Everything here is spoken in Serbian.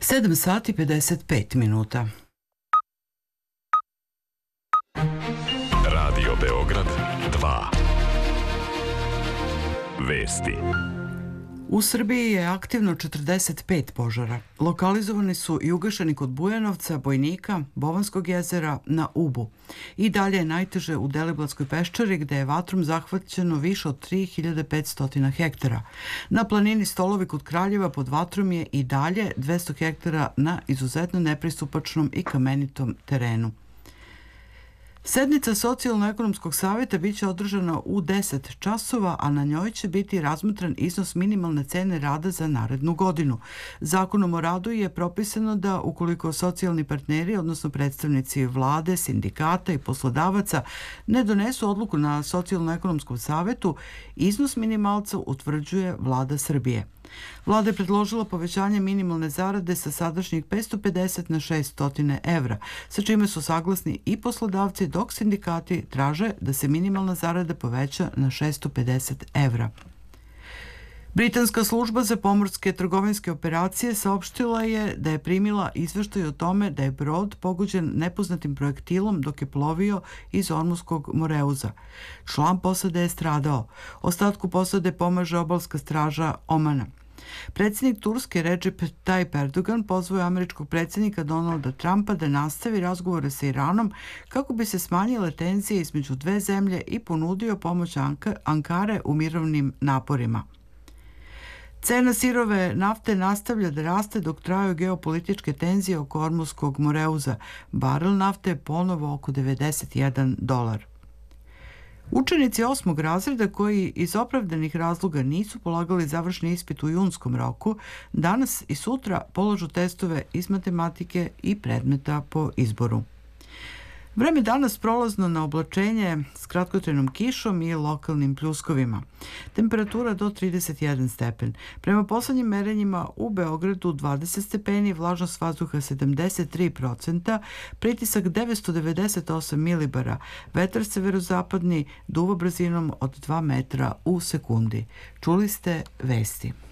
7 sati 55 minuta. Radio Beograd 2. Vesti. U Srbiji je aktivno 45 požara. Lokalizovani su i ugašeni kod Bujanovca, Bojnika, Bovanskog jezera na Ubu. I dalje je najteže u Deliblatskoj peščari gde je vatrom zahvaćeno više od 3500 hektara. Na planini Stolovi kod Kraljeva pod vatrom je i dalje 200 hektara na izuzetno nepristupačnom i kamenitom terenu. Sednica Socijalno-ekonomskog savjeta biće održana u 10 časova, a na njoj će biti razmatran iznos minimalne cene rada za narednu godinu. Zakonom o radu je propisano da ukoliko socijalni partneri, odnosno predstavnici vlade, sindikata i poslodavaca ne donesu odluku na Socijalno-ekonomskom savjetu, iznos minimalca utvrđuje Vlada Srbije. Vlada je predložila povećanje minimalne zarade sa sadašnjih 550 na 600 evra, sa čime su saglasni i poslodavci, dok sindikati traže da se minimalna zarada poveća na 650 evra. Britanska služba za pomorske trgovinske operacije saopštila je da je primila izveštaj o tome da je brod pogođen nepoznatim projektilom dok je plovio iz Ormuskog Moreuza. Član posade je stradao. Ostatku posade pomaže obalska straža Omana. Predsjednik Turske Recep Tayyip Erdogan pozvao je američkog predsjednika Donalda Trumpa da nastavi razgovore sa Iranom kako bi se smanjile tenzije između dve zemlje i ponudio pomoć Ankare u mirovnim naporima. Cena sirove nafte nastavlja da raste dok traju geopolitičke tenzije oko Ormuskog Moreuza. Barel nafte je ponovo oko $91. Učenici 8. razreda koji iz opravdanih razloga nisu polagali završni ispit u junskom roku, danas i sutra polažu testove iz matematike i predmeta po izboru. Vreme danas prolazno na oblačenje s kratkotrajnom kišom i lokalnim pljuskovima. Temperatura do 31 stepen. Prema poslednjim merenjima u Beogradu 20 stepeni, vlažnost vazduha 73%, pritisak 998 milibara, vetar severozapadni duva brzinom od 2 metra u sekundi. Čuli ste vesti.